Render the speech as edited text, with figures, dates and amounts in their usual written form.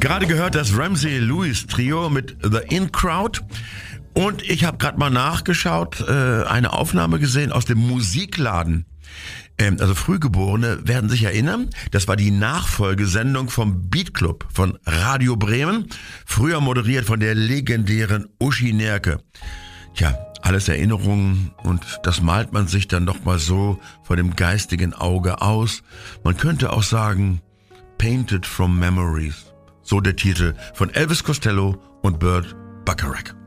Gerade gehört das Ramsey Lewis Trio mit The In Crowd. Und ich habe gerade mal nachgeschaut, eine Aufnahme gesehen aus dem Musikladen. Also Frühgeborene werden sich erinnern, das war die Nachfolgesendung vom Beat Club von Radio Bremen, früher moderiert von der legendären Uschi Nerke. Tja, alles Erinnerungen und das malt man sich dann noch mal so vor dem geistigen Auge aus. Man könnte auch sagen, Painted from Memories. So der Titel von Elvis Costello und Burt Bacharach.